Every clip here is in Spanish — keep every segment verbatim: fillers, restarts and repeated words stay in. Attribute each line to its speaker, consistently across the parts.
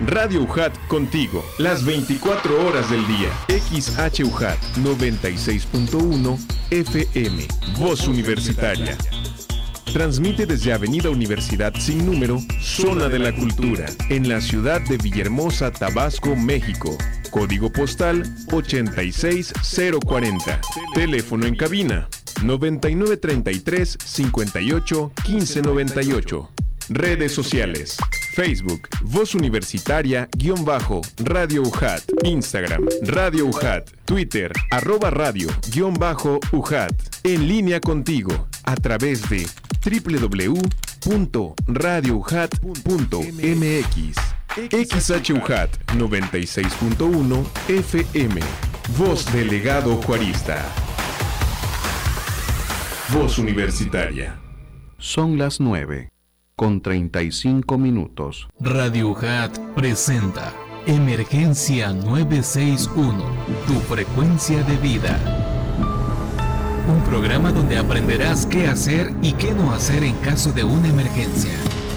Speaker 1: Radio U J A T contigo, las veinticuatro horas del día. X H U J A T noventa y seis punto uno F M, Voz Universitaria. Transmite desde Avenida Universidad sin número, Zona de la Cultura, en la ciudad de Villahermosa, Tabasco, México. Código postal ochenta y seis cero cuarenta. Teléfono en cabina noventa y nueve treinta y tres cincuenta y ocho quince noventa y ocho. Redes sociales: Facebook, Voz Universitaria, guión bajo, Radio U J A T. Instagram, Radio U J A T. Twitter, arroba radio, guión bajo, U J A T. En línea contigo, a través de doble u doble u doble u punto radio u j a t punto m x. X H U J A T noventa y seis punto uno F M. Voz Delegado Juarista. Voz Universitaria.
Speaker 2: Son las nueve, con treinta y cinco minutos.
Speaker 3: Radio U J A T presenta Emergencia nueve seis uno, tu frecuencia de vida. Un programa donde aprenderás qué hacer y qué no hacer en caso de una emergencia.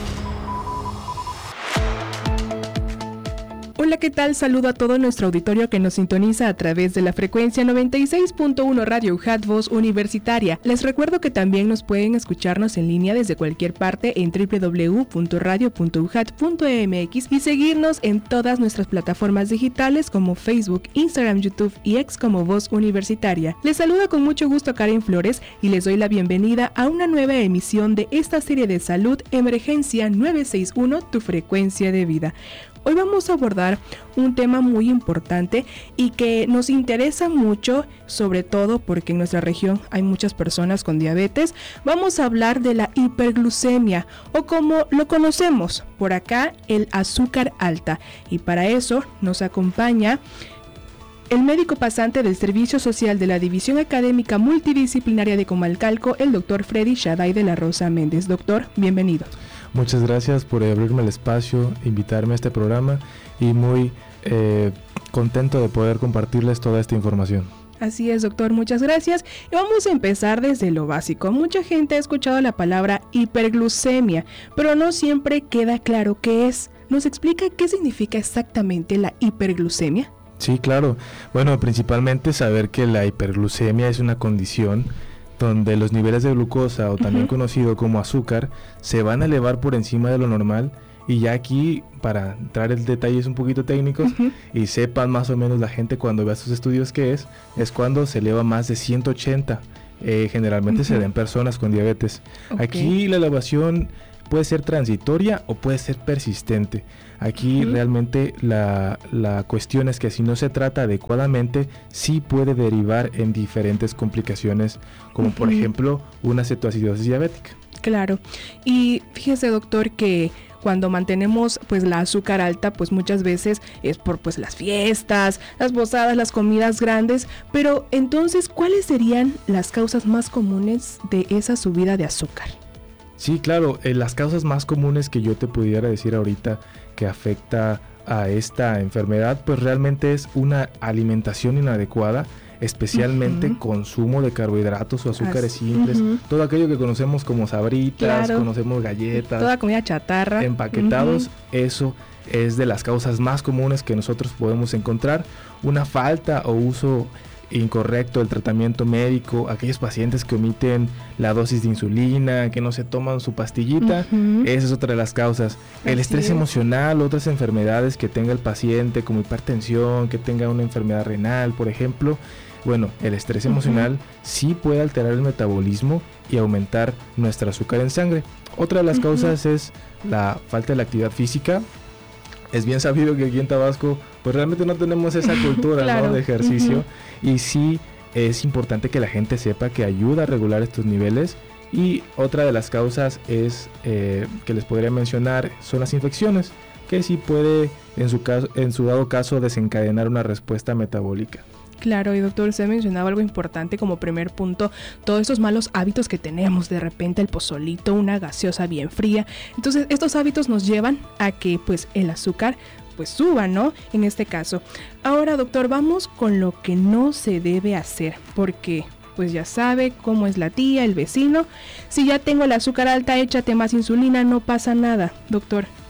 Speaker 4: Hola, ¿qué tal? Saludo a todo nuestro auditorio que nos sintoniza a través de la frecuencia noventa y seis punto uno Radio U J A T Voz Universitaria. Les recuerdo que también nos pueden escucharnos en línea desde cualquier parte en doble u doble u doble u punto radio punto u j a t punto m x y seguirnos en todas nuestras plataformas digitales como Facebook, Instagram, YouTube y X como Voz Universitaria. Les saluda con mucho gusto Karen Flores y les doy la bienvenida a una nueva emisión de esta serie de salud Emergencia nueve seis uno, tu frecuencia de vida. Hoy vamos a abordar un tema muy importante y que nos interesa mucho, sobre todo porque en nuestra región hay muchas personas con diabetes. Vamos a hablar de la hiperglucemia, o como lo conocemos por acá, el azúcar alta. Y para eso nos acompaña el médico pasante del Servicio Social de la División Académica Multidisciplinaria de Comalcalco, el doctor Freddy Shaday de la Rosa Méndez. Doctor, bienvenido.
Speaker 5: Muchas gracias por abrirme el espacio, invitarme a este programa y muy eh, contento de poder compartirles toda esta información.
Speaker 4: Así es, doctor, muchas gracias. Y vamos a empezar desde lo básico. Mucha gente ha escuchado la palabra hiperglucemia, pero no siempre queda claro qué es. ¿Nos explica qué significa exactamente la hiperglucemia?
Speaker 5: Sí, claro. Bueno, principalmente saber que la hiperglucemia es una condición donde los niveles de glucosa, o también uh-huh. conocido como azúcar, se van a elevar por encima de lo normal. Y ya aquí, para entrar en detalles un poquito técnicos, uh-huh. y sepan más o menos la gente cuando vea sus estudios qué es, es cuando se eleva más de ciento ochenta. Eh, generalmente uh-huh. se da en personas con diabetes. Okay. Aquí la elevación puede ser transitoria o puede ser persistente. Aquí uh-huh. realmente la, la cuestión es que si no se trata adecuadamente, sí puede derivar en diferentes complicaciones, como uh-huh. por ejemplo una cetoacidosis diabética.
Speaker 4: Claro, y fíjese, doctor, que cuando mantenemos pues la azúcar alta, pues muchas veces es por pues las fiestas, las posadas, las comidas grandes, pero entonces, ¿cuáles serían las causas más comunes de esa subida de azúcar?
Speaker 5: Sí, claro, eh, las causas más comunes que yo te pudiera decir ahorita que afecta a esta enfermedad, pues realmente es una alimentación inadecuada, especialmente uh-huh. consumo de carbohidratos o azúcares Así, simples, uh-huh. todo aquello que conocemos como sabritas, claro. conocemos galletas,
Speaker 4: toda comida chatarra,
Speaker 5: empaquetados, uh-huh. eso es de las causas más comunes que nosotros podemos encontrar. Una falta o uso incorrecto del tratamiento médico, aquellos pacientes que omiten la dosis de insulina, que no se toman su pastillita, uh-huh. esa es otra de las causas. Así el estrés es. emocional, otras enfermedades que tenga el paciente como hipertensión, que tenga una enfermedad renal, por ejemplo. Bueno, el estrés uh-huh. emocional sí puede alterar el metabolismo y aumentar nuestro azúcar en sangre. Otra de las uh-huh. causas es la falta de la actividad física. Es bien sabido que aquí en Tabasco pues realmente no tenemos esa cultura claro. ¿no? de ejercicio uh-huh. y sí es importante que la gente sepa que ayuda a regular estos niveles. Y otra de las causas es eh, que les podría mencionar son las infecciones, que sí puede en su caso, en su dado caso desencadenar una respuesta metabólica.
Speaker 4: Claro, y doctor, usted mencionaba algo importante como primer punto, todos esos malos hábitos que tenemos, de repente el pozolito, una gaseosa bien fría. Entonces, estos hábitos nos llevan a que pues el azúcar pues suba, ¿no? En este caso. Ahora, doctor, vamos con lo que no se debe hacer, porque pues ya sabe cómo es la tía, el vecino. Si ya tengo el azúcar alta, échate más insulina, no pasa nada. Doctor,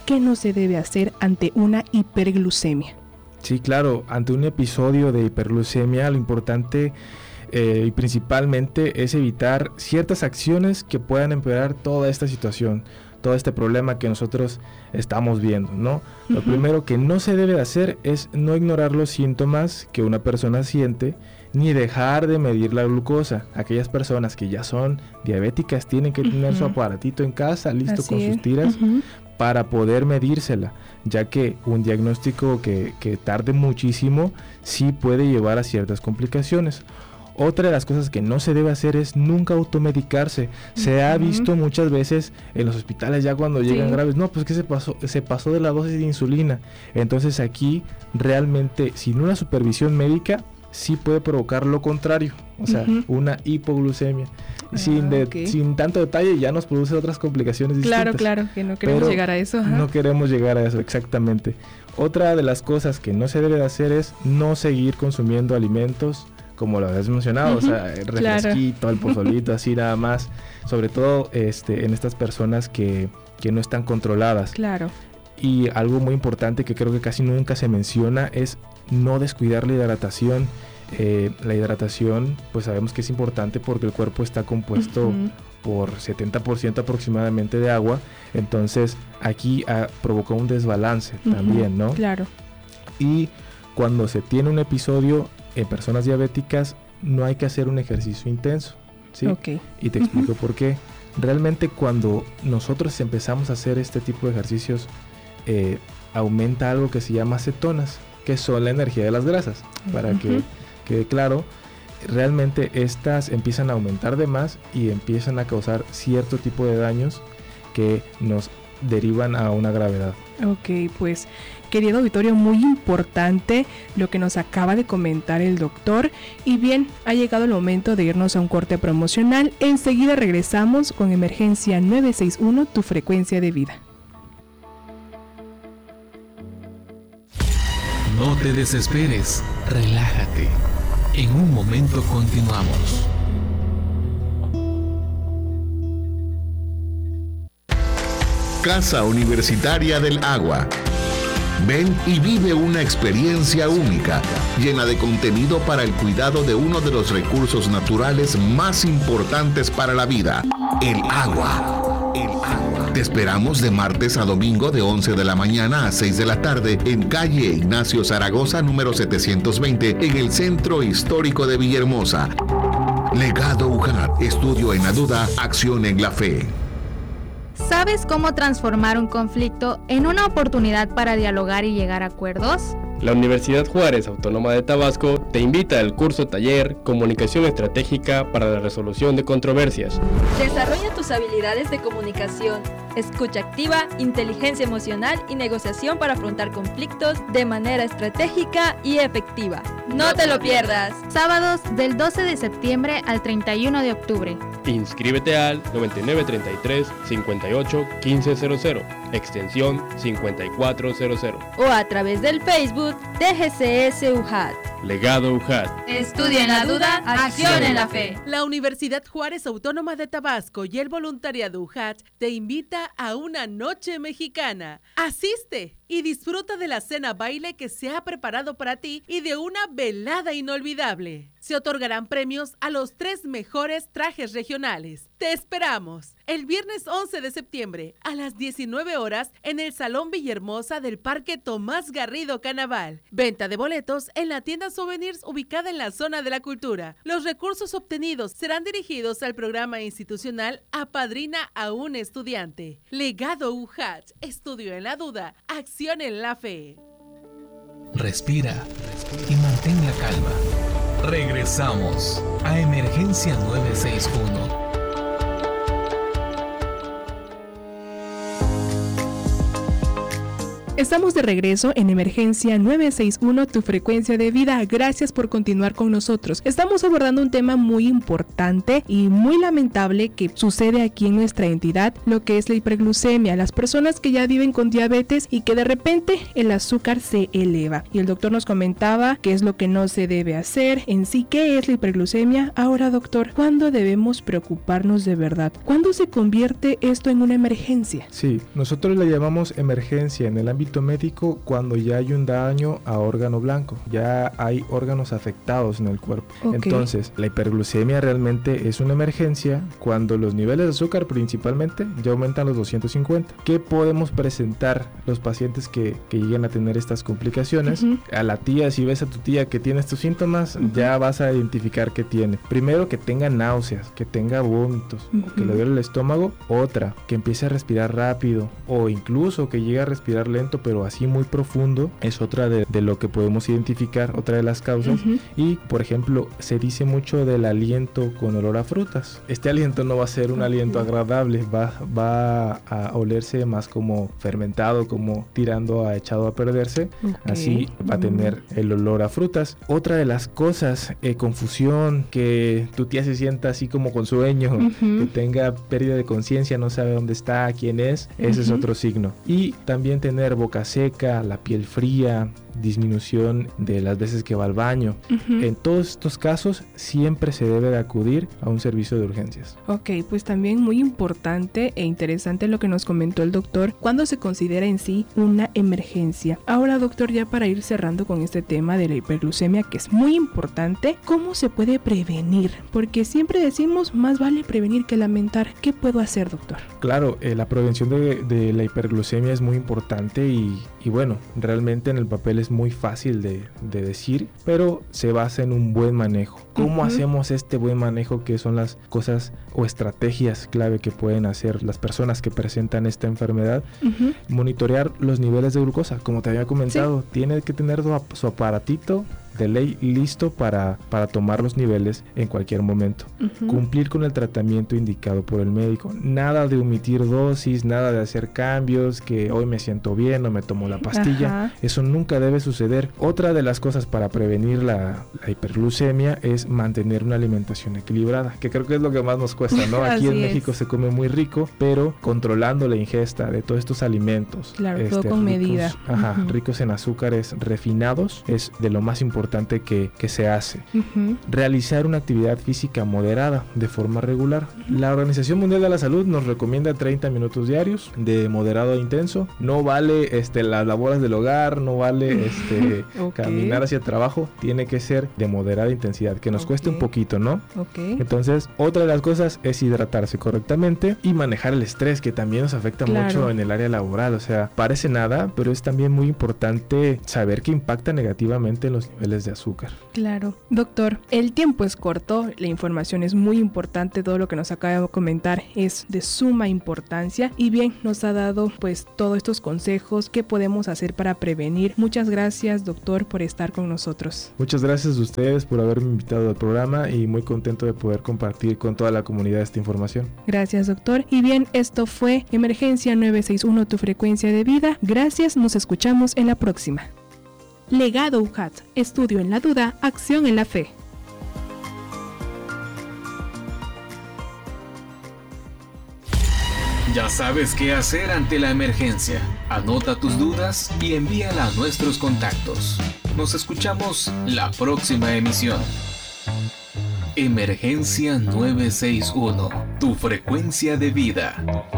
Speaker 4: ¿qué no se debe hacer ante una hiperglucemia?
Speaker 5: Sí, claro, ante un episodio de hiperglucemia lo importante eh, y principalmente es evitar ciertas acciones que puedan empeorar toda esta situación, todo este problema que nosotros estamos viendo, ¿no? Uh-huh. Lo primero que no se debe hacer es no ignorar los síntomas que una persona siente, ni dejar de medir la glucosa. Aquellas personas que ya son diabéticas tienen que tener uh-huh. su aparatito en casa, listo Así con es. sus tiras, uh-huh. para poder medírsela, ya que un diagnóstico que, que tarde muchísimo sí puede llevar a ciertas complicaciones. Otra de las cosas que no se debe hacer es nunca automedicarse. Se uh-huh. ha visto muchas veces en los hospitales ya cuando llegan sí. graves, no, pues que se pasó, se pasó de la dosis de insulina. Entonces aquí realmente sin una supervisión médica sí puede provocar lo contrario, o sea, uh-huh. una hipoglucemia. Ah, sin, de, okay. sin tanto detalle ya nos produce otras complicaciones
Speaker 4: claro,
Speaker 5: distintas.
Speaker 4: Claro, claro, que no queremos llegar a eso. Ajá.
Speaker 5: No queremos llegar a eso, exactamente. Otra de las cosas que no se debe de hacer es no seguir consumiendo alimentos como lo habías mencionado, uh-huh. o sea, el refresquito, claro. el pozolito, así nada más, sobre todo este, en estas personas que, que no están controladas.
Speaker 4: Claro.
Speaker 5: Y algo muy importante que creo que casi nunca se menciona es no descuidar la hidratación. Eh, la hidratación, pues sabemos que es importante porque el cuerpo está compuesto uh-huh. por setenta por ciento aproximadamente de agua, entonces aquí ah, provocó un desbalance uh-huh. también, ¿no?
Speaker 4: Claro.
Speaker 5: Y cuando se tiene un episodio en personas diabéticas, no hay que hacer un ejercicio intenso, ¿sí?
Speaker 4: Okay.
Speaker 5: Y te explico uh-huh. por qué. Realmente cuando nosotros empezamos a hacer este tipo de ejercicios, eh, aumenta algo que se llama cetonas, que son la energía de las grasas. Para uh-huh. que quede claro, realmente estas empiezan a aumentar de más y empiezan a causar cierto tipo de daños que nos derivan a una gravedad.
Speaker 4: Ok, pues querido auditorio, muy importante lo que nos acaba de comentar el doctor. Y bien, ha llegado el momento de irnos a un corte promocional. Enseguida regresamos con Emergencia nueve seis uno, tu frecuencia de vida.
Speaker 3: No te desesperes, relájate. En un momento continuamos.
Speaker 6: Casa Universitaria del Agua. Ven y vive una experiencia única, llena de contenido para el cuidado de uno de los recursos naturales más importantes para la vida, el agua. El agua. Te esperamos de martes a domingo de once de la mañana a seis de la tarde en calle Ignacio Zaragoza número setecientos veinte en el Centro Histórico de Villahermosa. Legado U J A T, estudio en la duda, acción en la fe.
Speaker 7: ¿Sabes cómo transformar un conflicto en una oportunidad para dialogar y llegar a acuerdos?
Speaker 8: La Universidad Juárez Autónoma de Tabasco te invita al curso taller Comunicación Estratégica para la Resolución de Controversias.
Speaker 9: Desarrolla tus habilidades de comunicación, escucha activa, inteligencia emocional y negociación para afrontar conflictos de manera estratégica y efectiva. ¡No te lo pierdas!
Speaker 7: Sábados del doce de septiembre al treinta y uno de octubre.
Speaker 8: Inscríbete al noventa y nueve treinta y tres cincuenta y ocho quince cero cero, extensión cincuenta y cuatro cero cero.
Speaker 9: O a través del Facebook de G C S U J A T.
Speaker 8: Legado U J A T.
Speaker 9: Estudia en la duda, acción en la fe.
Speaker 10: La Universidad Juárez Autónoma de Tabasco y el voluntariado U J A T te invita a una noche mexicana. Asiste y disfruta de la cena baile que se ha preparado para ti y de una velada inolvidable. Se otorgarán premios a los tres mejores trajes regionales. Te esperamos el viernes once de septiembre a las diecinueve horas en el Salón Villahermosa del Parque Tomás Garrido Canaval. Venta de boletos en la tienda Souvenirs ubicada en la zona de la cultura. Los recursos obtenidos serán dirigidos al programa institucional Apadrina a un estudiante. Legado U J A T, estudio en la duda, acción en la fe.
Speaker 3: Respira y mantén la calma. Regresamos a Emergencia nueve seis uno.
Speaker 4: Estamos de regreso en Emergencia nueve seis uno, tu frecuencia de vida. Gracias por continuar con nosotros. Estamos abordando un tema muy importante y muy lamentable que sucede aquí en nuestra entidad, lo que es la hiperglucemia. Las personas que ya viven con diabetes y que de repente el azúcar se eleva. Y el doctor nos comentaba qué es lo que no se debe hacer, en sí qué es la hiperglucemia. Ahora, doctor, ¿cuándo debemos preocuparnos de verdad? ¿Cuándo se convierte esto en una emergencia?
Speaker 5: Sí, nosotros le llamamos emergencia en el ámbito médico cuando ya hay un daño a órgano blanco, ya hay órganos afectados en el cuerpo. Okay. Entonces, la hiperglucemia realmente es una emergencia cuando los niveles de azúcar principalmente ya aumentan los doscientos cincuenta. ¿Qué podemos presentar los pacientes que, que lleguen a tener estas complicaciones? Uh-huh. A la tía, si ves a tu tía que tiene estos síntomas, uh-huh. ya vas a identificar qué tiene. Primero, que tenga náuseas, que tenga vómitos, uh-huh. o que le duele el estómago. Otra, que empiece a respirar rápido o incluso que llegue a respirar lento pero así muy profundo, es otra de, de lo que podemos identificar, otra de las causas. Uh-huh. Y por ejemplo, se dice mucho del aliento con olor a frutas. Este aliento no va a ser un uh-huh. aliento agradable, va, va a olerse más como fermentado, como tirando a echado a perderse. Okay. Así va a tener uh-huh. el olor a frutas. Otra de las cosas, eh, confusión, que tu tía se sienta así como con sueño, uh-huh. que tenga pérdida de conciencia, no sabe dónde está, quién es, ese uh-huh. es otro signo. Y también tener boca seca, la piel fría, disminución de las veces que va al baño. Uh-huh. En todos estos casos siempre se debe de acudir a un servicio de urgencias.
Speaker 4: Ok, pues también muy importante e interesante lo que nos comentó el doctor, cuando se considera en sí una emergencia. Ahora, doctor, ya para ir cerrando con este tema de la hiperglucemia, que es muy importante, ¿cómo se puede prevenir? Porque siempre decimos, más vale prevenir que lamentar. ¿Qué puedo hacer, doctor?
Speaker 5: Claro, eh, la prevención de, de la hiperglucemia es muy importante y, y bueno, realmente en el papel es muy fácil de, de decir, pero se basa en un buen manejo. ¿Cómo uh-huh. hacemos este buen manejo? ¿Qué son las cosas o estrategias clave que pueden hacer las personas que presentan esta enfermedad? Uh-huh. Monitorear los niveles de glucosa, como te había comentado, sí. tiene que tener su aparatito de ley listo para, para tomar los niveles en cualquier momento. Uh-huh. Cumplir con el tratamiento indicado por el médico. Nada de omitir dosis, nada de hacer cambios, que hoy me siento bien o me tomo la pastilla. Uh-huh. Eso nunca debe suceder. Otra de las cosas para prevenir la, la hiperglucemia es mantener una alimentación equilibrada, que creo que es lo que más nos cuesta, ¿no? Aquí en México es. Se come muy rico, pero controlando la ingesta de todos estos alimentos.
Speaker 4: Claro, este, todo con ricos, medida.
Speaker 5: Ajá,
Speaker 4: uh-huh.
Speaker 5: ricos en azúcares refinados es de lo más importante Que, que se hace. Uh-huh. Realizar una actividad física moderada de forma regular. Uh-huh. La Organización Mundial de la Salud nos recomienda treinta minutos diarios de moderado a intenso. No vale este, las labores del hogar, no vale este, okay. caminar hacia el trabajo. Tiene que ser de moderada intensidad, que nos okay. cueste un poquito, ¿no?
Speaker 4: Okay.
Speaker 5: Entonces, otra de las cosas es hidratarse correctamente y manejar el estrés, que también nos afecta claro. mucho en el área laboral. O sea, parece nada, pero es también muy importante saber que impacta negativamente en los niveles de azúcar.
Speaker 4: Claro. Doctor, el tiempo es corto, la información es muy importante, todo lo que nos acaba de comentar es de suma importancia y bien, nos ha dado pues todos estos consejos que podemos hacer para prevenir. Muchas gracias, doctor, por estar con nosotros.
Speaker 5: Muchas gracias a ustedes por haberme invitado al programa y muy contento de poder compartir con toda la comunidad esta información.
Speaker 4: Gracias, doctor. Y bien, esto fue Emergencia nueve seis uno, tu frecuencia de vida. Gracias, nos escuchamos en la próxima. Legado U J A T, estudio en la duda, acción en la fe.
Speaker 3: Ya sabes qué hacer ante la emergencia. Anota tus dudas y envíala a nuestros contactos. Nos escuchamos la próxima emisión. Emergencia nueve seis uno, tu frecuencia de vida.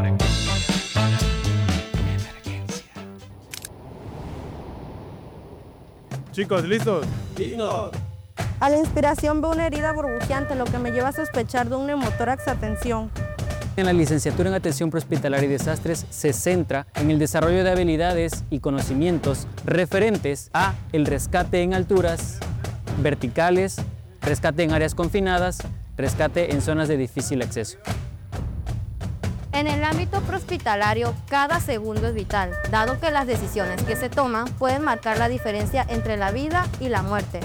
Speaker 11: Chicos, ¿listos?
Speaker 12: ¡Listos! A la inspiración veo una herida burbujeante, lo que me lleva a sospechar de un neumotórax. Atención.
Speaker 13: En la licenciatura en Atención Prehospitalaria y Desastres se centra en el desarrollo de habilidades y conocimientos referentes a el rescate en alturas, verticales, rescate en áreas confinadas, rescate en zonas de difícil acceso.
Speaker 12: En el ámbito prehospitalario, cada segundo es vital, dado que las decisiones que se toman pueden marcar la diferencia entre la vida y la muerte.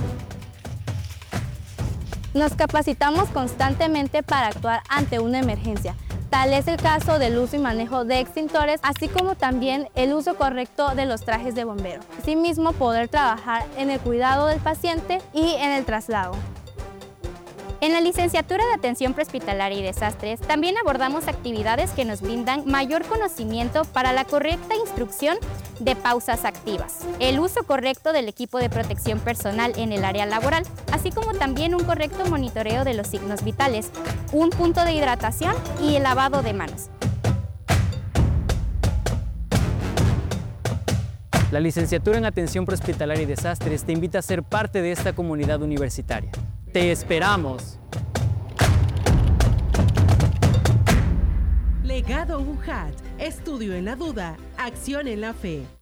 Speaker 14: Nos capacitamos constantemente para actuar ante una emergencia.
Speaker 12: Tal es el caso del uso y manejo de extintores, así como también el uso correcto de los trajes de bombero. Asimismo, poder trabajar en el cuidado del paciente y en el traslado.
Speaker 14: En la licenciatura de Atención Prehospitalaria y Desastres también abordamos actividades que nos brindan mayor conocimiento para la correcta instrucción de pausas activas, el uso correcto del equipo de protección personal en el área laboral, así como también un correcto monitoreo de los signos vitales, un punto de hidratación y el lavado de manos.
Speaker 13: La licenciatura en Atención Prehospitalaria y Desastres te invita a ser parte de esta comunidad universitaria. ¡Te esperamos!
Speaker 10: Legado U J A T, estudio en la duda, acción en la fe.